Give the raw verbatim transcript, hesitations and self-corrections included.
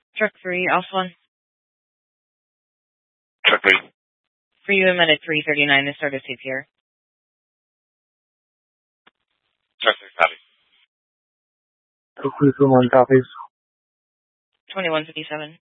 Truck three, Alpha one. Truck three. For you, I'm at three thirty-nine to start a C P R. Truck three, copy. Truck three from one copies. twenty-one fifty-seven.